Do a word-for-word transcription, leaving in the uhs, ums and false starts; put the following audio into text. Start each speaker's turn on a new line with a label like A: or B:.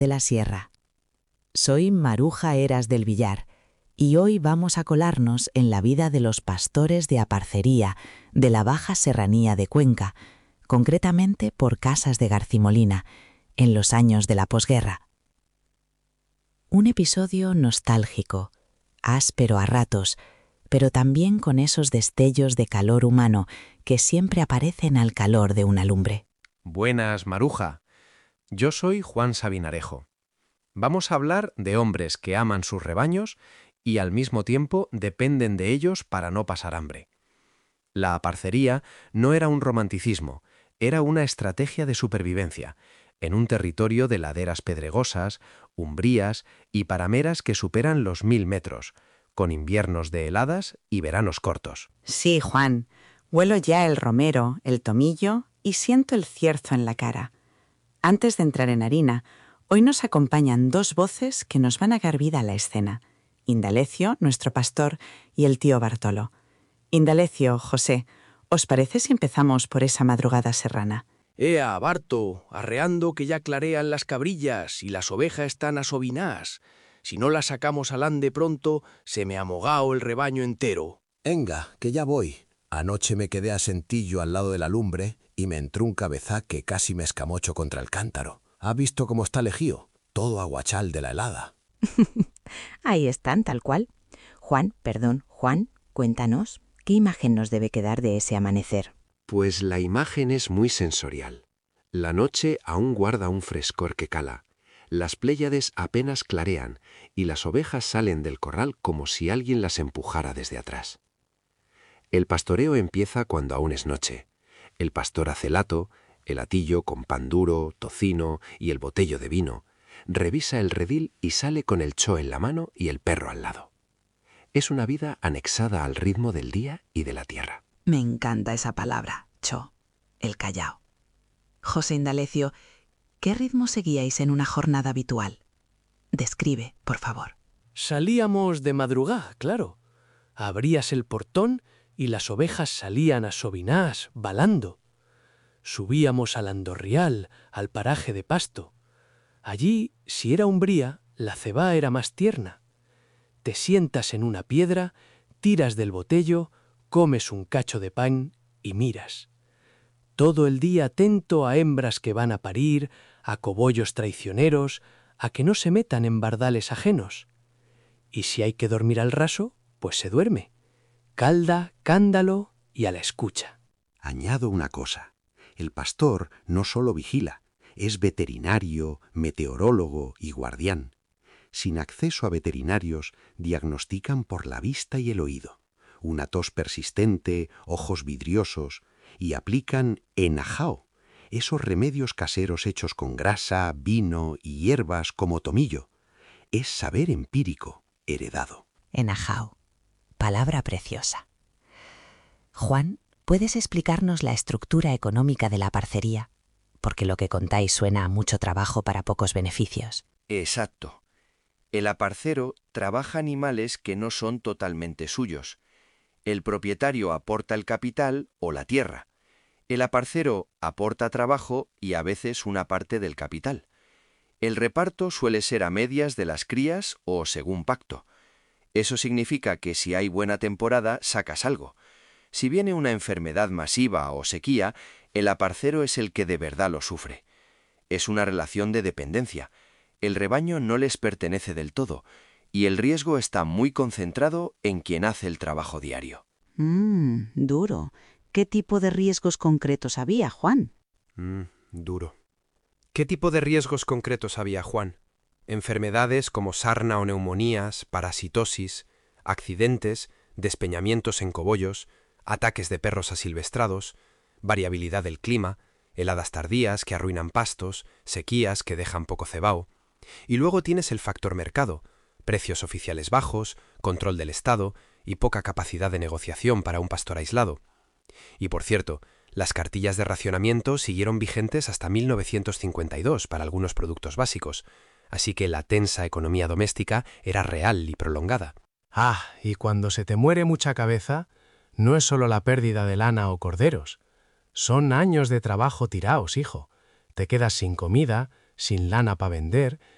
A: de la Sierra. Soy Maruja Heras del Villar y hoy vamos a colarnos en la vida de los pastores de Aparcería de la Baja Serranía de Cuenca, concretamente por Casas de Garcimolina, en los años de la posguerra. Un episodio nostálgico, áspero a ratos, pero también con esos destellos de calor humano que siempre aparecen al calor de una lumbre.
B: Buenas, Maruja. Yo soy Juan Sabinarejo. Vamos a hablar de hombres que aman sus rebaños y al mismo tiempo dependen de ellos para no pasar hambre. La aparcería no era un romanticismo, era una estrategia de supervivencia, en un territorio de laderas pedregosas, umbrías y parameras que superan los mil metros, con inviernos de heladas y veranos cortos.
C: Sí, Juan. Huelo ya el romero, el tomillo y siento el cierzo en la cara. Antes de entrar en harina, hoy nos acompañan dos voces que nos van a dar vida a la escena. Indalecio, nuestro pastor, y el tío Bartolo. Indalecio, José, ¿os parece si empezamos por esa madrugada serrana?
D: Ea, Barto, arreando que ya clarean las cabrillas y las ovejas están asobinás. Si no las sacamos al ande pronto, se me amogao el rebaño entero.
E: Enga, que ya voy. Anoche me quedé a sentillo al lado de la lumbre y me entró un cabezá que casi me escamocho contra el cántaro. ¿Ha visto cómo está lejío? Todo aguachal de la helada.
A: Ahí están, tal cual. Juan, perdón, Juan, cuéntanos, ¿qué imagen nos debe quedar de ese amanecer?
B: Pues la imagen es muy sensorial. La noche aún guarda un frescor que cala. Las pléyades apenas clarean y las ovejas salen del corral como si alguien las empujara desde atrás. El pastoreo empieza cuando aún es noche. El pastor hace lato, el atillo con pan duro, tocino y el botello de vino, revisa el redil y sale con el cho en la mano y el perro al lado. Es una vida anexada al ritmo del día y de la tierra.
A: Me encanta esa palabra, cho, el callao. José Indalecio, ¿qué ritmo seguíais en una jornada habitual? Describe, por favor.
D: Salíamos de madrugá, claro. Abrías el portón y las ovejas salían asobinás, balando. Subíamos al andorrial, al paraje de pasto. Allí, si era umbría, la cebá era más tierna. Te sientas en una piedra, tiras del botello, comes un cacho de pan y miras. Todo el día atento a hembras que van a parir, a cobollos traicioneros, a que no se metan en bardales ajenos. Y si hay que dormir al raso, pues se duerme. Calda, cándalo y a la escucha.
F: Añado una cosa. El pastor no solo vigila, es veterinario, meteorólogo y guardián. Sin acceso a veterinarios, diagnostican por la vista y el oído. Una tos persistente, ojos vidriosos, y aplican enajao, esos remedios caseros hechos con grasa, vino y hierbas como tomillo. Es saber empírico, heredado.
A: Enajao, palabra preciosa. Juan, ¿puedes explicarnos la estructura económica de la parcería? Porque lo que contáis suena a mucho trabajo para pocos beneficios.
G: Exacto. El aparcero trabaja animales que no son totalmente suyos. El propietario aporta el capital o la tierra. El aparcero aporta trabajo y a veces una parte del capital. El reparto suele ser a medias de las crías o según pacto. Eso significa que si hay buena temporada, sacas algo. Si viene una enfermedad masiva o sequía, el aparcero es el que de verdad lo sufre. Es una relación de dependencia. El rebaño no les pertenece del todo, y el riesgo está muy concentrado en quien hace el trabajo diario.
C: Mmm, duro. ¿Qué tipo de riesgos concretos había, Juan?
B: Mmm, duro. ¿Qué tipo de riesgos concretos había, Juan? Enfermedades como sarna o neumonías, parasitosis, accidentes, despeñamientos en cobollos, ataques de perros asilvestrados, variabilidad del clima, heladas tardías que arruinan pastos, sequías que dejan poco cebao. Y luego tienes el factor mercado, precios oficiales bajos, control del Estado y poca capacidad de negociación para un pastor aislado. Y por cierto, las cartillas de racionamiento siguieron vigentes hasta mil novecientos cincuenta y dos para algunos productos básicos, así que la tensa economía doméstica era real y prolongada.
H: Ah, y cuando se te muere mucha cabeza, no es solo la pérdida de lana o corderos. Son años de trabajo tiraos, hijo. Te quedas sin comida, sin lana para vender,